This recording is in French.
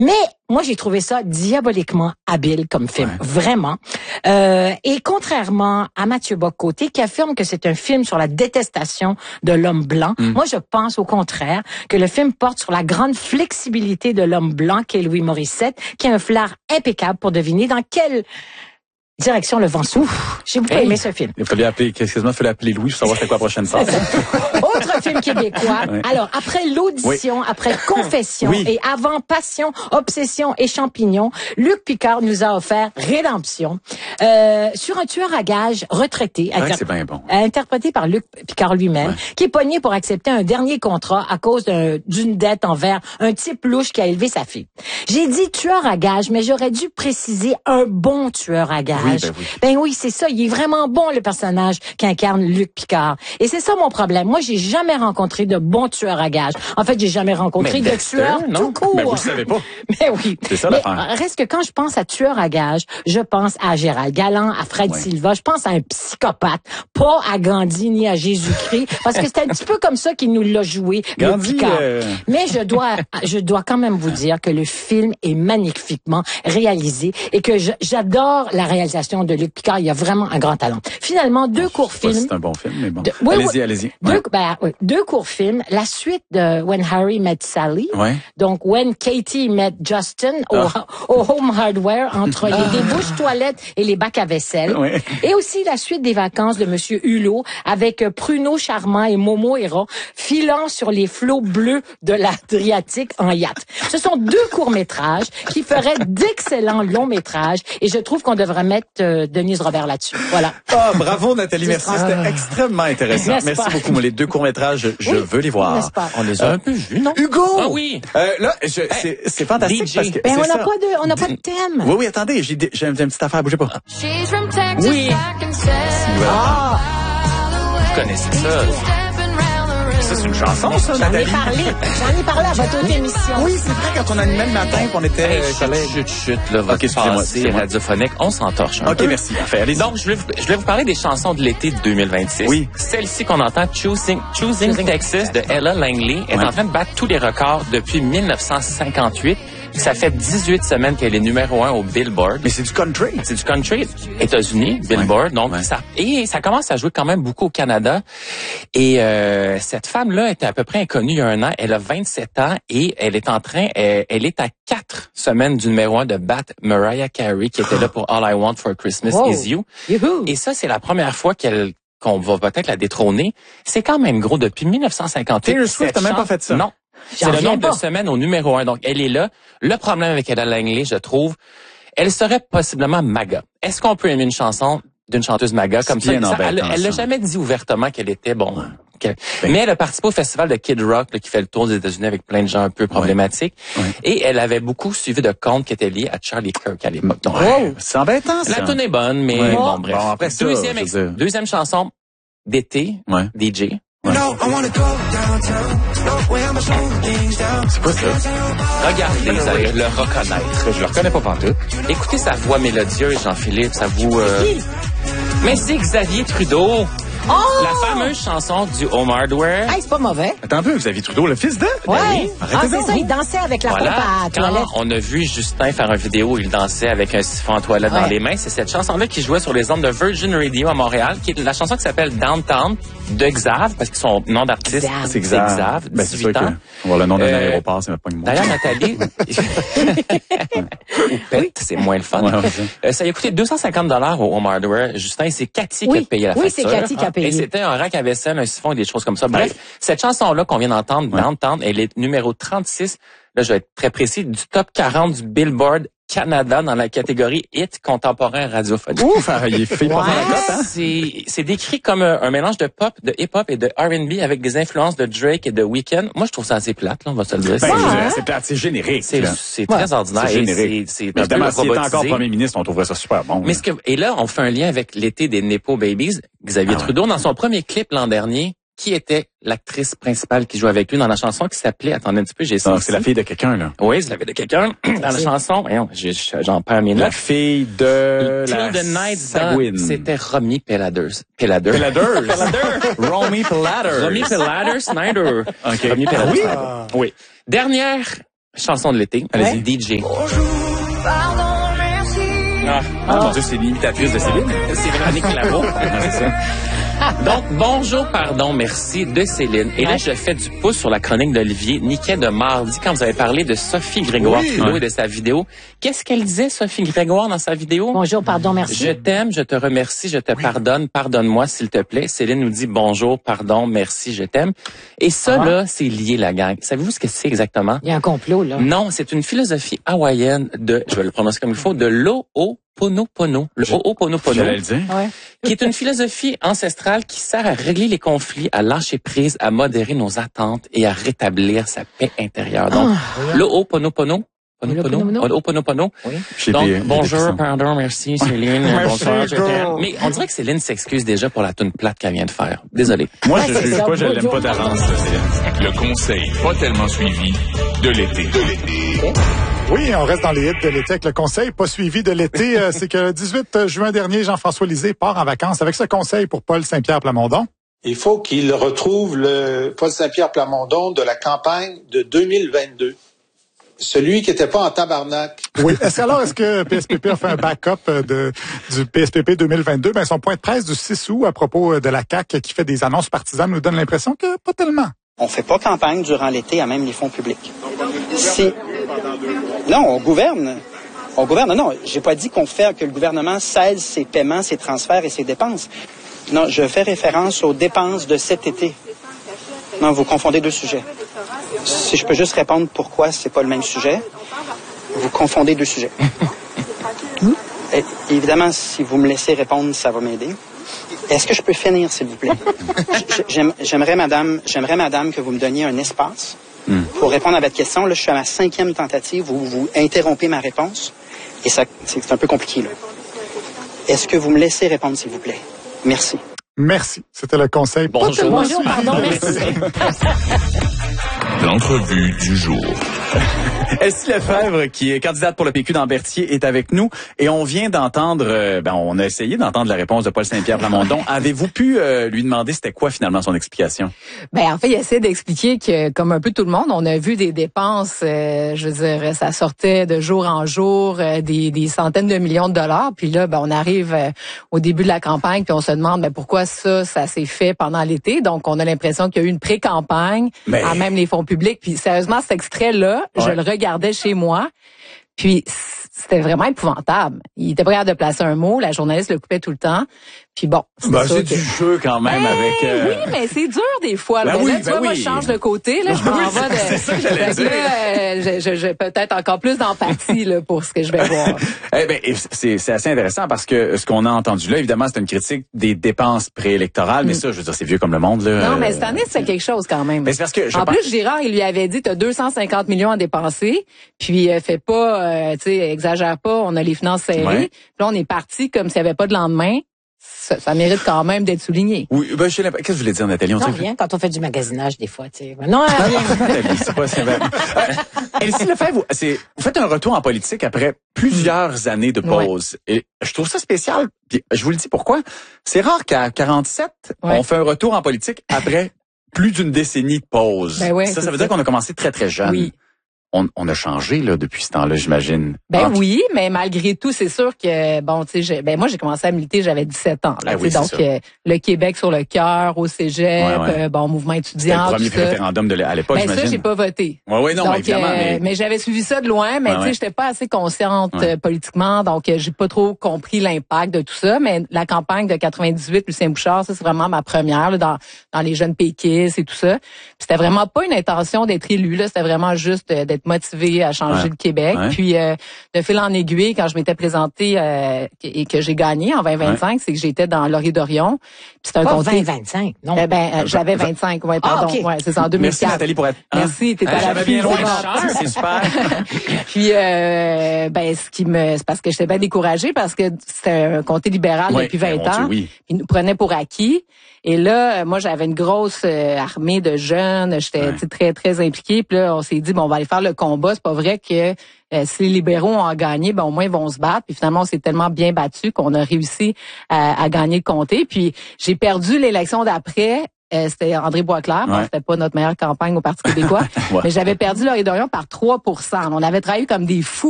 Mais moi, j'ai trouvé ça diaboliquement habile comme film, vraiment. Et contrairement à Mathieu Bock-Côté, qui affirme que c'est un film sur la détestation de l'homme blanc, moi, je pense au contraire que le film porte sur la grande flexibilité de l'homme blanc qu'est Louis Morissette, qui a un flair impeccable pour deviner dans quelle direction le vent souffle. J'ai beaucoup aimé ce film. Il fallait appeler Louis pour savoir c'était quoi la prochaine phase. Autre film québécois. Oui. Alors, après l'audition, après Confession et avant Passion, Obsession et Champignons, Luc Picard nous a offert Rédemption sur un tueur à gages retraité, c'est bien bon. interprété par Luc Picard lui-même, qui est pogné pour accepter un dernier contrat à cause d'une dette envers un type louche qui a élevé sa fille. J'ai dit tueur à gages, mais j'aurais dû préciser un bon tueur à gages. Ben oui, c'est ça. Il est vraiment bon, le personnage qu'incarne Luc Picard. Et c'est ça mon problème. Moi, j'ai jamais rencontré de bon tueur à gages. En fait, j'ai jamais rencontré de tueur tout court. Mais vous le savez pas. Mais oui. C'est ça l'affaire. Reste que quand je pense à tueur à gages, je pense à Gérald Galland, à Fred Silva. Je pense à un psychopathe, pas à Gandhi ni à Jésus-Christ, parce que c'est un petit peu comme ça qu'il nous l'a joué, Luc Picard. Mais je dois quand même vous dire que le film est magnifiquement réalisé et que j'adore la réalisation de Luc Picard. Il y a vraiment un grand talent. Finalement, deux courts films. C'est un bon film, mais bon. Allez-y. Deux courts films. La suite de When Harry Met Sally. Donc, When Katie Met Justin au Home Hardware entre les débouches toilettes et les bacs à vaisselle. Et aussi la suite des vacances de Monsieur Hulot avec Pruneau Charmant et Momo Héron filant sur les flots bleus de l'Adriatique en yacht. Ce sont deux courts-métrages qui feraient d'excellents longs-métrages et je trouve qu'on devrait mettre Denise Robert là-dessus. Voilà. Ah, bravo Nathalie, merci. C'était extrêmement intéressant. Merci beaucoup. Les deux courts-métrages, je veux les voir. On les a un peu vus, non? Hugo! Ah oui! Là, c'est fantastique DJ. parce que on n'a pas de thème. Oui, attendez, j'ai une petite affaire, bougez pas. Oui! Vous connaissez ça? Ça, c'est une chanson, ça, Nathalie? J'en ai parlé à votre autre émission. Oui, c'est vrai, quand on animait le matin, qu'on était Chut, là, votre passé radiophonique, on s'entorche un peu. Merci. Parfait, allez-y. Donc, je vais vous parler des chansons de l'été de 2026. Oui. Celle-ci qu'on entend, Choosing Texas de Ella Langley, est en train de battre tous les records depuis 1958. Ça fait 18 semaines qu'elle est numéro 1 au Billboard. Mais c'est du country. C'est du country. États-Unis, Billboard. Donc, ça commence à jouer quand même beaucoup au Canada. Et cette femme-là était à peu près inconnue il y a un an. Elle a 27 ans et elle est elle est à 4 semaines du numéro 1 de battre Mariah Carey, qui était là pour All I Want for Christmas Is You. Youhou. Et ça, c'est la première fois qu'on va peut-être la détrôner. C'est quand même gros depuis 1958. Taylor Swift n'a même pas fait ça. Non. C'est le nombre de semaines au numéro 1. Donc, elle est là. Le problème avec Ella Langley, je trouve, elle serait possiblement MAGA. Est-ce qu'on peut aimer une chanson d'une chanteuse MAGA comme ça? Elle l'a jamais dit ouvertement qu'elle était mais elle a participé au festival de Kid Rock qui fait le tour des États-Unis avec plein de gens un peu problématiques. Et elle avait beaucoup suivi de comptes qui étaient liés à Charlie Kirk à l'époque. Donc, c'est embêtant, ça. La tune est bonne, mais bon, bref. Bon, après ça, deuxième chanson d'été, DJ. C'est quoi ça? Regardez, vous allez le reconnaître. Je le reconnais pas pantoute. Écoutez sa voix mélodieuse, Jean-Philippe, ça vous... Mais c'est Xavier Trudeau. La fameuse chanson du Home Hardware. Hey, c'est pas mauvais. Attends un peu, Xavier Trudeau, le fils de? Oui. C'est ça, il dansait avec la pompe à toilette. On a vu Justin faire une vidéo où il dansait avec un siphon à toilette dans les mains. C'est cette chanson-là qui jouait sur les ondes de Virgin Radio à Montréal, qui est la chanson qui s'appelle Downtown de Xav, parce que son nom d'artiste, c'est Xav, 18 ans. On va le nom d'un aéroport, c'est pas une mot. D'ailleurs, Nathalie, c'est moins le fun. Ça a coûté 250 $ au Home Hardware. Justin, c'est Cathy qui a payé la facture. Oui, c'est Cathy qui a payé. Et c'était un rack à vaisselle, un siphon et des choses comme ça. Bref, cette chanson-là qu'on vient d'entendre, Downtown, elle est numéro 36, là, je vais être très précis, du top 40 du Billboard Canada dans la catégorie hit contemporain radiophonique. Ouf, il fait pas mal la cote, hein? C'est décrit comme un mélange de pop, de hip-hop et de R&B avec des influences de Drake et de Weeknd. Moi, je trouve ça assez plate, là, on va se le dire. C'est plate, c'est générique. C'est très ordinaire. C'est générique. Évidemment, s'il était encore premier ministre, on trouverait ça super bon. Mais et là, on fait un lien avec l'été des Nepo Babies. Xavier Trudeau, dans son premier clip l'an dernier, qui était l'actrice principale qui joue avec lui dans la chanson qui s'appelait, attendez un petit peu, c'est la fille de quelqu'un, là. Oui, c'est la fille de quelqu'un. Dans la chanson, j'en perds mes notes. La fille de Till the Night Sagouine. C'était Romy Peladers. Romy Peladers Snyder. Okay. Romy Peladers. Oui. Dernière chanson de l'été. Allez-y. DJ. Bonjour, pardon, merci. Mon Dieu, c'est l'imitatrice de Céline. C'est Véronique Laveau. C'est ça. Donc, bonjour, pardon, merci de Céline. Et là, je fais du pouce sur la chronique d'Olivier Niquet de mardi quand vous avez parlé de Sophie Grégoire-Filot et de sa vidéo. Qu'est-ce qu'elle disait, Sophie Grégoire, dans sa vidéo? Bonjour, pardon, merci. Je t'aime, je te remercie, je te pardonne, pardonne-moi s'il te plaît. Céline nous dit bonjour, pardon, merci, je t'aime. Et ça, là, c'est lié, la gang. Savez-vous ce que c'est exactement? Il y a un complot, là. Non, c'est une philosophie hawaïenne de, je vais le prononcer comme il faut, de l'Ho'oponopono. Le Ho'oponopono. J'allais le dire. Ouais. Qui est une philosophie ancestrale qui sert à régler les conflits, à lâcher prise, à modérer nos attentes et à rétablir sa paix intérieure. Donc, le Ho'oponopono. Ho'oponopono. Oui. Donc, bonjour, pardon, merci, Céline. Bonsoir, je t'aime. Mais on dirait que Céline s'excuse déjà pour la toune plate qu'elle vient de faire. Désolé. Moi, je juge pas, je l'aime pas d'avance, Céline. Le conseil pas tellement suivi de l'été. Oui, on reste dans les hits de l'été avec le conseil pas suivi de l'été. C'est que le 18 juin dernier, Jean-François Lisée part en vacances avec ce conseil pour Paul Saint-Pierre Plamondon. Il faut qu'il retrouve le Paul Saint-Pierre Plamondon de la campagne de 2022. Celui qui était pas en tabarnak. Oui. Est-ce que PSPP a fait un backup du PSPP 2022? Ben, son point de presse du 6 août à propos de la CAQ qui fait des annonces partisanes nous donne l'impression que pas tellement. On fait pas campagne durant l'été à même les fonds publics. Non, on gouverne. Non, j'ai pas dit que le gouvernement cesse ses paiements, ses transferts et ses dépenses. Non, je fais référence aux dépenses de cet été. Non, vous confondez deux sujets. Si je peux juste répondre pourquoi c'est pas le même sujet, vous confondez deux sujets. Et, évidemment, si vous me laissez répondre, ça va m'aider. Est-ce que je peux finir, s'il vous plaît? J'aimerais, madame, que vous me donniez un espace pour répondre à votre question. Là, je suis à ma 5e tentative où vous interrompez ma réponse. Et ça, c'est un peu compliqué, là. Est-ce que vous me laissez répondre, s'il vous plaît? Merci. Merci. C'était le conseil. Bonjour, pardon, merci. L'entrevue du jour. Elsie Lefebvre, qui est candidate pour le PQ dans Berthier, est avec nous. Et on vient d'entendre, on a essayé d'entendre la réponse de Paul Saint-Pierre Plamondon. Avez-vous pu lui demander c'était quoi finalement son explication? En fait, il essaie d'expliquer que, comme un peu tout le monde, on a vu des dépenses, je veux dire, ça sortait de jour en jour, des centaines de millions de dollars. Puis là, on arrive au début de la campagne, puis on se demande pourquoi ça s'est fait pendant l'été. Donc, on a l'impression qu'il y a eu une pré-campagne à même les fonds publics. Puis sérieusement, cet extrait-là, je le regardais chez moi, puis c'était vraiment épouvantable. Il était pas capable de placer un mot, la journaliste le coupait tout le temps. Puis bon, c'est du jeu quand même avec... Oui, mais c'est dur des fois. Là, tu vois, moi, je change de côté. Là, je m'en vais de... C'est ça que j'allais dire. J'ai peut-être encore plus d'empathie là, pour ce que je vais voir. C'est assez intéressant parce que ce qu'on a entendu là, évidemment, c'est une critique des dépenses préélectorales, mais ça, je veux dire, c'est vieux comme le monde. Là. Non, mais cette année, c'est quelque chose quand même. Mais c'est parce que en plus, Girard, il lui avait dit, t'as 250 millions à dépenser, puis fais pas, exagère pas, on a les finances serrées. Ouais. Puis là, on est parti comme s'il n'y avait pas de lendemain. Ça mérite quand même d'être souligné. Oui, qu'est-ce que je voulais dire, Nathalie? Rien, quand on fait du magasinage, des fois, tu sais. Non, Nathalie, c'est pas si vrai. Elsie Lefebvre, vous faites un retour en politique après plusieurs années de pause. Ouais. Et je trouve ça spécial. Puis je vous le dis pourquoi. C'est rare qu'à 47, on fait un retour en politique après plus d'une décennie de pause. Ça veut dire qu'on a commencé très, très jeune. Oui. On a changé là depuis ce temps-là, j'imagine. Oui, mais malgré tout, c'est sûr que moi j'ai commencé à militer, j'avais 17 ans. Là, donc le Québec sur le cœur, au cégep, mouvement étudiant. C'était le premier référendum à l'époque, j'imagine. Ça j'ai pas voté. Oui, non, donc, évidemment. Mais j'avais suivi ça de loin, mais j'étais pas assez consciente politiquement, donc j'ai pas trop compris l'impact de tout ça. Mais la campagne de 98, Lucien Bouchard, ça c'est vraiment ma première là, dans les jeunes péquistes et tout ça. Puis c'était vraiment pas une intention d'être élu là, c'était vraiment juste d'être motivée à changer le Québec. Puis de fil en aiguille, quand je m'étais présentée et que j'ai gagné en 2025, c'est que j'étais dans Laurier Dorion. Puis c'est un comté 2025. Non. J'avais 25. Ouais, pardon. Okay. Ouais, c'est ça en 2004. Merci Nathalie pour être. Merci, t'étais à la bien loin. C'est super. Puis c'est parce que j'étais bien découragée parce que c'était un comté libéral depuis 20 ans. Dieu, Ils nous prenaient pour acquis. Et là, moi, j'avais une grosse armée de jeunes. J'étais très, très impliquée. Puis là, on s'est dit, on va aller faire le combat. C'est pas vrai que si les libéraux ont gagné, au moins, ils vont se battre. Puis finalement, on s'est tellement bien battu qu'on a réussi à gagner le comté. Puis j'ai perdu l'élection d'après c'était André Boisclair. Bon, c'était pas notre meilleure campagne au Parti québécois. Mais j'avais perdu Laurie Dorion par 3 %. On avait travaillé comme des fous